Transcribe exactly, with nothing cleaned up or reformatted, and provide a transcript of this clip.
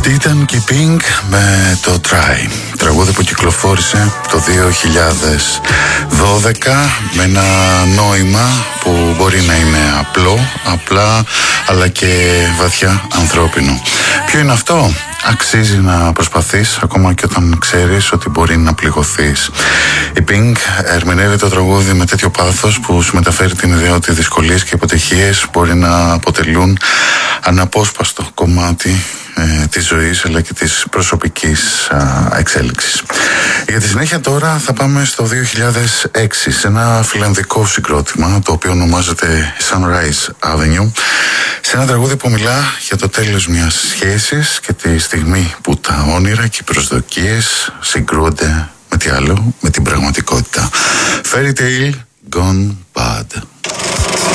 Αυτή ήταν και η Pink με το Try, τραγούδι που κυκλοφόρησε το δύο χιλιάδες δώδεκα με ένα νόημα που μπορεί να είναι απλό, απλά, αλλά και βαθιά ανθρώπινο. Ποιο είναι αυτό? Αξίζει να προσπαθείς ακόμα και όταν ξέρεις ότι μπορεί να πληγωθείς. Η Pink ερμηνεύει το τραγούδι με τέτοιο πάθος που σου μεταφέρει την ιδέα ότι οι δυσκολίες και οι αποτυχίες μπορεί να αποτελούν αναπόσπαστο κομμάτι ε, της ζωής αλλά και της προσωπικής α, εξέλιξης. Για τη συνέχεια τώρα θα πάμε στο δύο χιλιάδες έξι σε ένα φιλανδικό συγκρότημα το οποίο ονομάζεται Sunrise Avenue, σε ένα τραγούδι που μιλά για το τέλος μιας σχέσης και τη στιγμή που τα όνειρα και οι προσδοκίες συγκρούονται με τι άλλο, με την πραγματικότητα. Fairy Tale Gone Bad.